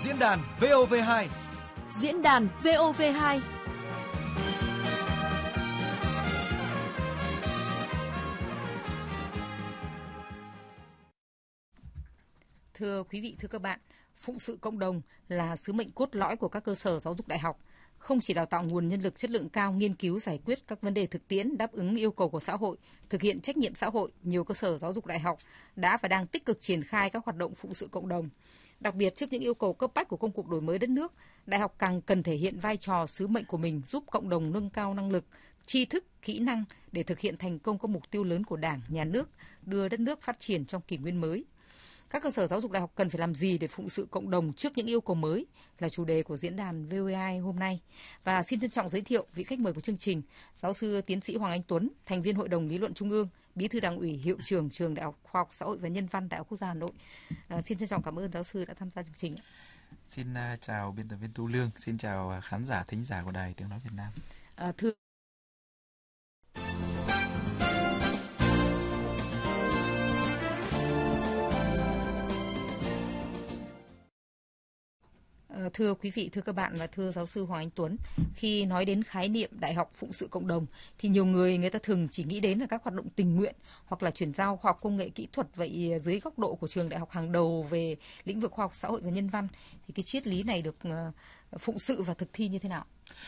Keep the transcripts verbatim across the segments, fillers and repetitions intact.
Diễn đàn vê o vê hai. Diễn đàn vê o vê hai. Thưa quý vị, thưa các bạn, phụng sự cộng đồng là sứ mệnh cốt lõi của các cơ sở giáo dục đại học. Không chỉ đào tạo nguồn nhân lực chất lượng cao nghiên cứu giải quyết các vấn đề thực tiễn đáp ứng yêu cầu của xã hội, thực hiện trách nhiệm xã hội, nhiều cơ sở giáo dục đại học đã và đang tích cực triển khai các hoạt động phụng sự cộng đồng. Đặc biệt trước những yêu cầu cấp bách của công cuộc đổi mới đất nước, đại học càng cần thể hiện vai trò sứ mệnh của mình giúp cộng đồng nâng cao năng lực, tri thức, kỹ năng để thực hiện thành công các mục tiêu lớn của Đảng, Nhà nước, đưa đất nước phát triển trong kỷ nguyên mới. Các cơ sở giáo dục đại học cần phải làm gì để phụng sự cộng đồng trước những yêu cầu mới là chủ đề của diễn đàn vê o vê hai hôm nay. Và xin trân trọng giới thiệu vị khách mời của chương trình, giáo sư tiến sĩ Hoàng Anh Tuấn, thành viên Hội đồng Lý luận Trung ương, Bí thư Đảng ủy, Hiệu trưởng Trường Đại học Khoa học Xã hội và Nhân văn Đại học Quốc gia Hà Nội. À, xin trân trọng cảm ơn giáo sư đã tham gia chương trình. Xin uh, chào biên tập viên Tu Lương, xin chào khán giả thính giả của Đài Tiếng nói Việt Nam. À, thưa Thưa quý vị, thưa các bạn và thưa giáo sư Hoàng Anh Tuấn, khi nói đến khái niệm đại học phụng sự cộng đồng thì nhiều người người ta thường chỉ nghĩ đến là các hoạt động tình nguyện hoặc là chuyển giao khoa học công nghệ kỹ thuật. Vậy dưới góc độ của trường đại học hàng đầu về lĩnh vực khoa học xã hội và nhân văn thì cái triết lý này được phụng sự và thực thi như thế nào?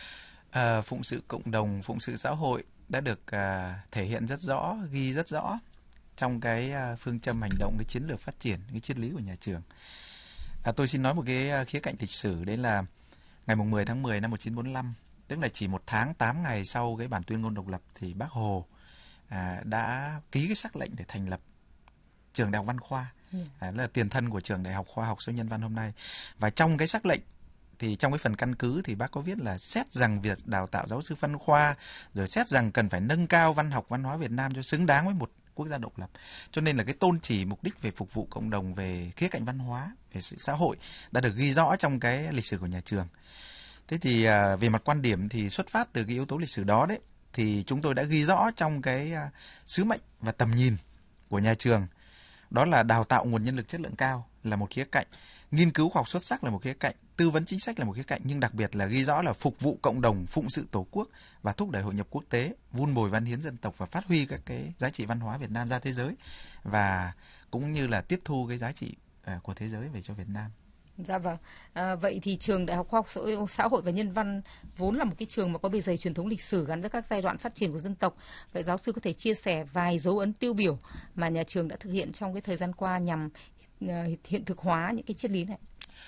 À, phụng sự cộng đồng, phụng sự xã hội đã được à, thể hiện rất rõ, ghi rất rõ trong cái à, phương châm hành động, cái chiến lược phát triển, cái triết lý của nhà trường. À, tôi xin nói một cái khía cạnh lịch sử, đấy là ngày mười tháng mười năm một nghìn chín trăm bốn mươi lăm, tức là chỉ một tháng tám ngày sau cái bản tuyên ngôn độc lập thì Bác Hồ à, đã ký cái sắc lệnh để thành lập trường Đại học Văn khoa, à, là tiền thân của trường Đại học Khoa học Xã hội Nhân văn hôm nay. Và trong cái sắc lệnh thì trong cái phần căn cứ thì bác có viết là xét rằng việc đào tạo giáo sư văn khoa, rồi xét rằng cần phải nâng cao văn học văn hóa Việt Nam cho xứng đáng với một quốc gia độc lập. Cho nên là cái tôn chỉ mục đích về phục vụ cộng đồng, về khía cạnh văn hóa, về sự xã hội đã được ghi rõ trong cái lịch sử của nhà trường. Thế thì à, về mặt quan điểm thì xuất phát từ cái yếu tố lịch sử đó đấy, thì chúng tôi đã ghi rõ trong cái à, sứ mệnh và tầm nhìn của nhà trường. Đó là đào tạo nguồn nhân lực chất lượng cao là một khía cạnh, nghiên cứu khoa học xuất sắc là một khía cạnh, tư vấn chính sách là một khía cạnh, nhưng đặc biệt là ghi rõ là phục vụ cộng đồng, phụng sự tổ quốc và thúc đẩy hội nhập quốc tế, vun bồi văn hiến dân tộc và phát huy các cái giá trị văn hóa Việt Nam ra thế giới, và cũng như là tiếp thu cái giá trị uh, của thế giới về cho Việt Nam. Dạ vâng. À, vậy thì trường Đại học Khoa học Xã hội và Nhân văn vốn là một cái trường mà có bề dày truyền thống lịch sử gắn với các giai đoạn phát triển của dân tộc. Vậy giáo sư có thể chia sẻ vài dấu ấn tiêu biểu mà nhà trường đã thực hiện trong cái thời gian qua nhằm uh, hiện thực hóa những cái triết lý này?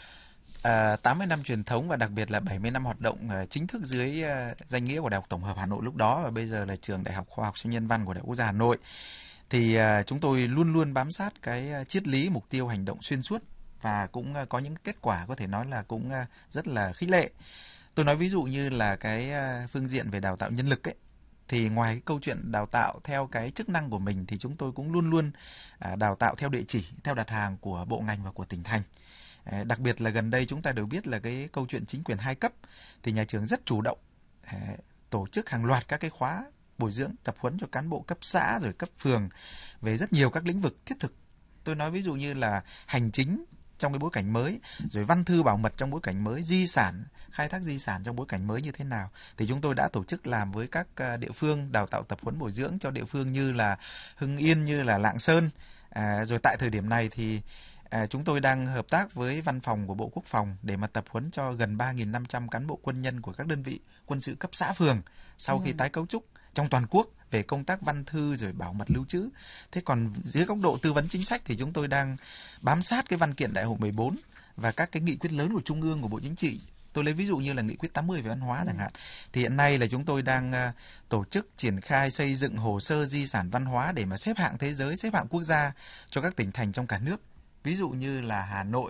À, tám mươi năm truyền thống và đặc biệt là bảy mươi năm hoạt động uh, chính thức dưới uh, danh nghĩa của Đại học Tổng hợp Hà Nội lúc đó, và bây giờ là trường Đại học Khoa học Xã hội Nhân văn của Đại học Quốc gia Hà Nội, thì uh, chúng tôi luôn luôn bám sát cái uh, triết lý, mục tiêu, hành động xuyên suốt và cũng uh, có những kết quả có thể nói là cũng uh, rất là khích lệ. Tôi nói ví dụ như là cái uh, phương diện về đào tạo nhân lực ấy, thì ngoài cái câu chuyện đào tạo theo cái chức năng của mình thì chúng tôi cũng luôn luôn uh, đào tạo theo địa chỉ, theo đặt hàng của bộ ngành và của tỉnh thành. Đặc biệt là gần đây chúng ta đều biết là cái câu chuyện chính quyền hai cấp, thì nhà trường rất chủ động tổ chức hàng loạt các cái khóa bồi dưỡng tập huấn cho cán bộ cấp xã rồi cấp phường về rất nhiều các lĩnh vực thiết thực. Tôi nói ví dụ như là hành chính trong cái bối cảnh mới, rồi văn thư bảo mật trong bối cảnh mới, di sản, khai thác di sản trong bối cảnh mới như thế nào, thì chúng tôi đã tổ chức làm với các địa phương, đào tạo tập huấn bồi dưỡng cho địa phương như là Hưng Yên, như là Lạng Sơn. À, rồi tại thời điểm này thì À, chúng tôi đang hợp tác với văn phòng của Bộ Quốc phòng để mà tập huấn cho gần ba nghìn năm trăm cán bộ quân nhân của các đơn vị quân sự cấp xã phường sau khi tái cấu trúc trong toàn quốc về công tác văn thư rồi bảo mật lưu trữ. Thế còn dưới góc độ tư vấn chính sách thì chúng tôi đang bám sát cái văn kiện Đại hội mười bốn và các cái nghị quyết lớn của Trung ương, của Bộ Chính trị. Tôi lấy ví dụ như là nghị quyết tám mươi về văn hóa chẳng hạn. Thì hiện nay là chúng tôi đang uh, tổ chức triển khai xây dựng hồ sơ di sản văn hóa để mà xếp hạng thế giới, xếp hạng quốc gia cho các tỉnh thành trong cả nước. Ví dụ như là Hà Nội